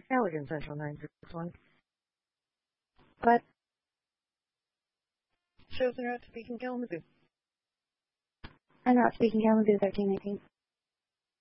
Allegan Central 961. What? Shows are out speaking Kalamazoo. I'm not speaking Kalamazoo 1319.